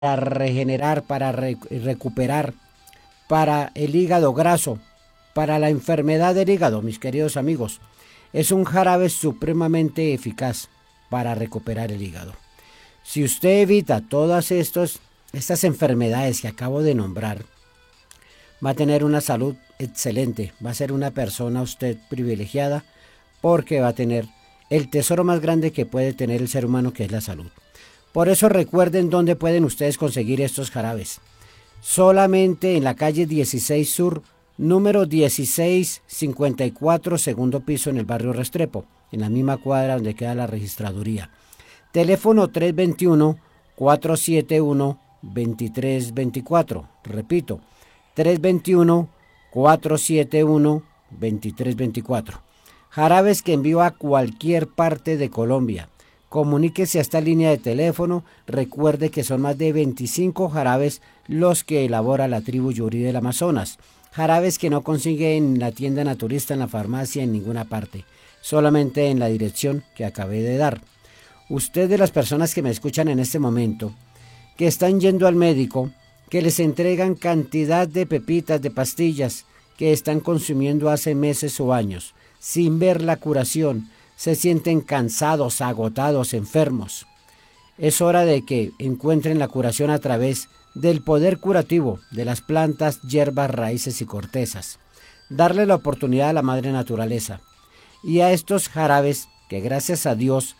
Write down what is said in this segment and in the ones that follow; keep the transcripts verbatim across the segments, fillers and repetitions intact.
para regenerar, para re- recuperar, para el hígado graso, para la enfermedad del hígado, mis queridos amigos. Es un jarabe supremamente eficaz para recuperar el hígado. Si usted evita todas estos, estas enfermedades que acabo de nombrar, va a tener una salud excelente, va a ser una persona usted privilegiada porque va a tener el tesoro más grande que puede tener el ser humano, que es la salud. Por eso recuerden dónde pueden ustedes conseguir estos jarabes. Solamente en la calle dieciséis Sur, número dieciséis cincuenta y cuatro, segundo piso, en el barrio Restrepo, en la misma cuadra donde queda la registraduría. Teléfono tres dos uno, cuatro siete uno, dos tres dos cuatro. Repito, tres dos uno, cuatro siete uno, dos tres dos cuatro. Jarabes que envío a cualquier parte de Colombia. Comuníquese a esta línea de teléfono. Recuerde que son más de veinticinco jarabes los que elabora la tribu Yuri del Amazonas. Jarabes que no consigue en la tienda naturista, en la farmacia, en ninguna parte. Solamente en la dirección que acabé de dar. Usted, de las personas que me escuchan en este momento, que están yendo al médico, que les entregan cantidad de pepitas, de pastillas, que están consumiendo hace meses o años, sin ver la curación, se sienten cansados, agotados, enfermos. Es hora de que encuentren la curación a través del poder curativo de las plantas, hierbas, raíces y cortezas. Darle la oportunidad a la madre naturaleza y a estos jarabes que, gracias a Dios,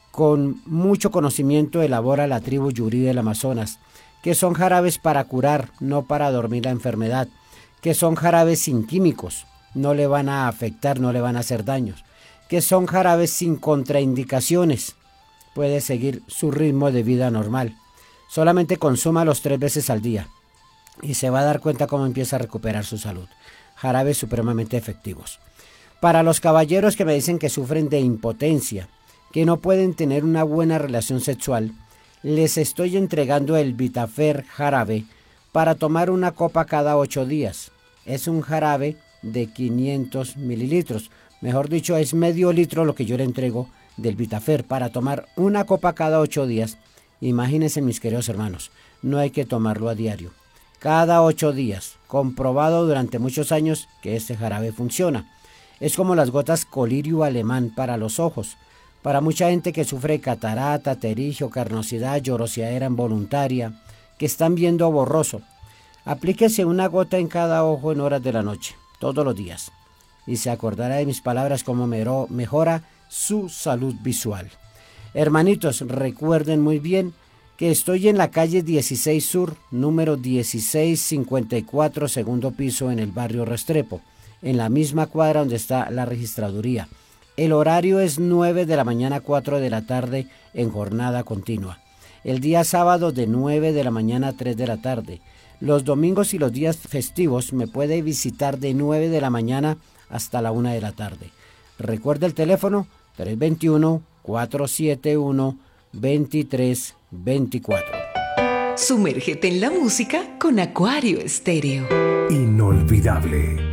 con mucho conocimiento elabora la tribu Yuri del Amazonas, que son jarabes para curar, no para dormir la enfermedad, que son jarabes sin químicos, no le van a afectar, no le van a hacer daños, que son jarabes sin contraindicaciones, puede seguir su ritmo de vida normal. Solamente consúmalos tres veces al día y se va a dar cuenta cómo empieza a recuperar su salud. Jarabes supremamente efectivos. Para los caballeros que me dicen que sufren de impotencia, que no pueden tener una buena relación sexual, les estoy entregando el Vitafer jarabe para tomar una copa cada ocho días. Es un jarabe de quinientos mililitros. Mejor dicho, es medio litro lo que yo le entrego del Vitafer para tomar una copa cada ocho días. Imagínense, mis queridos hermanos, no hay que tomarlo a diario. Cada ocho días, comprobado durante muchos años que este jarabe funciona. Es como las gotas colirio alemán para los ojos. Para mucha gente que sufre catarata, terigio, carnosidad, llorosidad involuntaria, que están viendo borroso, aplíquese una gota en cada ojo en horas de la noche, todos los días, y se acordará de mis palabras como mejora su salud visual. Hermanitos, recuerden muy bien que estoy en la calle dieciséis Sur, número dieciséis cincuenta y cuatro, segundo piso, en el barrio Restrepo, en la misma cuadra donde está la registraduría. El horario es nueve de la mañana a cuatro de la tarde en jornada continua. El día sábado de nueve de la mañana a tres de la tarde. Los domingos y los días festivos me puede visitar de nueve de la mañana hasta la una de la tarde. Recuerda el teléfono tres dos uno, cuatro siete uno, dos tres dos cuatro. Sumérgete en la música con Acuario Estéreo. Inolvidable.